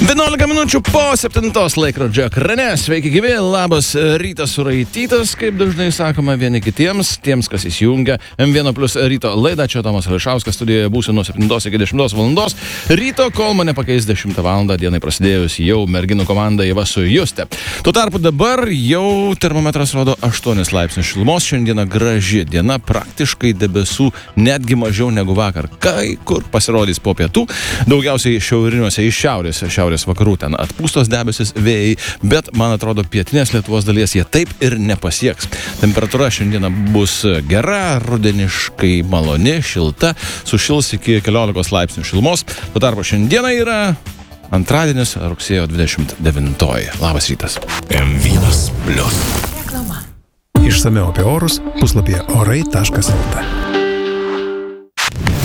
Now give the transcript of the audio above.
11 minučių po 7 laikrodžio ekrane. Sveiki gyvi, labas rytas suraitytas, kaip dažnai sakoma vieni kitiems, tiems, kas įsijungia M1 plus ryto laidą. Čia Tomas Ališauskas, studijoje būsiu nuo 7 iki 10 valandos. Ryto, kol mane pakeis 10 valandą, dienai prasidėjus, jau merginų komanda Ieva su Juste. Tuo tarpu dabar jau termometras rodo 8 laipsnius šilumos. Šiandieną graži diena, praktiškai debesų netgi mažiau negu vakar. Kai kur pasirodys po pietų, daugiausiai šiauriniuose iš šiaurės vakarų ten atpūstos debesis vėjai, bet man atrodo pietinės Lietuvos dalies jie taip ir nepasieks. Temperatūra šiandieną bus gera, rudeniškai maloni, šilta, sušils iki 14 laipsnių šilumos. Tuo tarpu šiandieną yra antradienis, rugsėjo 29. Labas rytas. M1 Plus. Išsamiau apie orus puslapyje orai.lt.